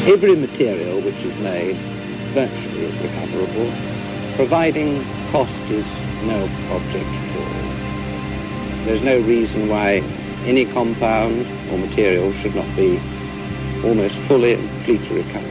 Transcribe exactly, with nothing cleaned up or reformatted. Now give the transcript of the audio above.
Every material which is made virtually is recoverable, providing cost is no object at all. There's no reason why any compound or material should not be almost fully and completely recoverable.